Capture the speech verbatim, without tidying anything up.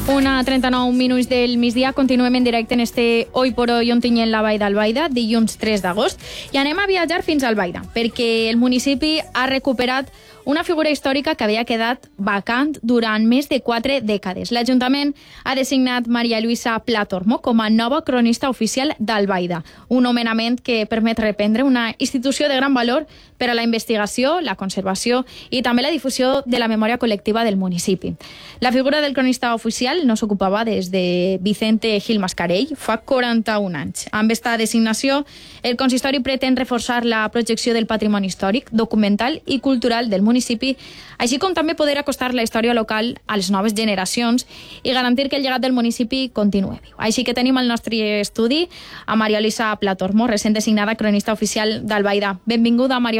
Una trenta-nou minuts del migdia, continuem en directe en este Hoy por Hoy on tinguem la Vall d'Albaida, dilluns tres d'agost, i anem a viatjar fins a Albaida, perquè el municipi ha recuperat una figura històrica que havia quedat vacant durant més de quatre dècades. L'Ajuntament ha designat Maria Lluïsa Pla Tormo com a nova cronista oficial d'Albaida, un nomenament que permet reprendre una institució de gran valor per a la investigació, la conservació i també la difusió de la memòria col·lectiva del municipi. La figura del cronista oficial no s'ocupava des de Vicente Gil Mascarell fa quaranta-un anys. Amb esta designació, el consistori pretén reforçar la projecció del patrimoni històric, documental i cultural del municipi, així com també poder acostar la història local a les noves generacions i garantir que el llegat del municipi continue viu. Així que tenim al nostre estudi a Maria Lluïsa Pla Tormo, recent designada cronista oficial d'Albaida. Benvinguda, Maria